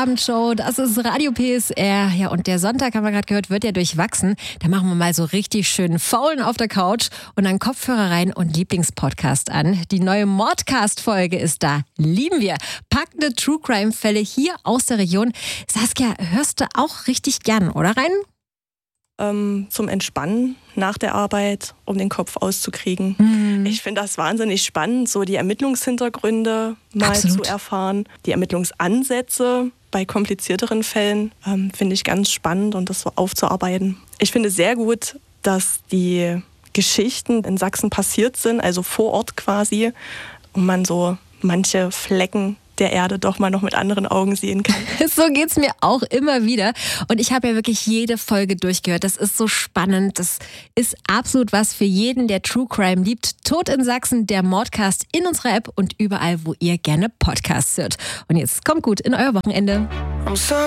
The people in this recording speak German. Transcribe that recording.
Abendshow, das ist Radio PSR. Ja, und der Sonntag, haben wir gerade gehört, wird ja durchwachsen. Da machen wir mal so richtig schön faulen auf der Couch und dann Kopfhörer rein und Lieblingspodcast an. Die neue Mordcast-Folge ist da. Lieben wir. Packende True-Crime-Fälle hier aus der Region. Saskia, hörst du auch richtig gern, oder rein? Zum Entspannen nach der Arbeit, um den Kopf auszukriegen. Ich finde das wahnsinnig spannend, so die Ermittlungshintergründe mal zu erfahren. Die Ermittlungsansätze bei komplizierteren Fällen finde ich ganz spannend und das so aufzuarbeiten. Ich finde sehr gut, dass die Geschichten in Sachsen passiert sind, also vor Ort quasi, und man so manche Flecken der Erde doch mal noch mit anderen Augen sehen kann. So geht's mir auch immer wieder. Und ich habe ja wirklich jede Folge durchgehört. Das ist so spannend. Das ist absolut was für jeden, der True Crime liebt. Tod in Sachsen, der Mordcast in unserer App und überall, wo ihr gerne Podcasts hört. Und jetzt kommt gut in euer Wochenende.